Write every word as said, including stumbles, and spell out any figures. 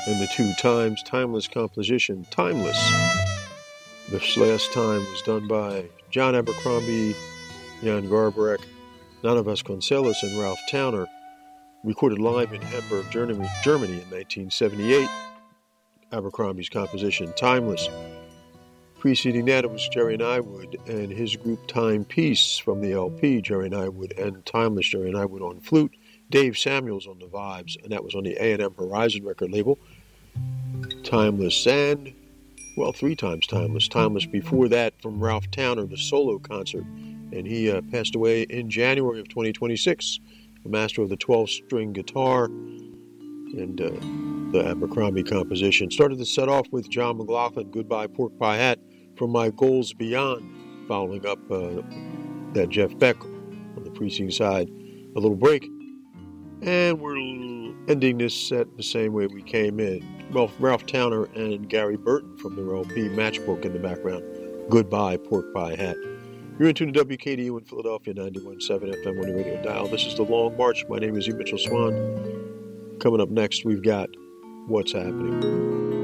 and the two times timeless composition, Timeless. This last time was done by John Abercrombie, Jan Garbarek, Nana Vasconcelos, and Ralph Towner, recorded live in Hamburg, Germany, Germany in nineteen seventy-eight. Abercrombie's composition, Timeless. Preceding that, it was Jerry Nywood and his group Timepiece from the L P, Jerry Nywood and Timeless, Jerry Nywood on flute, Dave Samuels on the vibes, and that was on the A and M Horizon record label. Timeless and, well, three times Timeless. Timeless before that from Ralph Towner, the solo concert, and he uh, passed away in January of twenty twenty-six, the master of the twelve-string guitar and uh, the Abercrombie composition. Started the set off with John McLaughlin, Goodbye Pork Pie Hat, from My Goals Beyond, following up uh, that Jeff Beck on the preceding side. A little break, and we're ending this set the same way we came in. Well, Ralph Towner and Gary Burton from their L P, Matchbook in the background. Goodbye Pork Pie Hat. You're in tune to W K D U in Philadelphia, ninety-one point seven F M on your radio dial. This is The Long March. My name is E. Mitchell Swan. Coming up next, we've got What's Happening.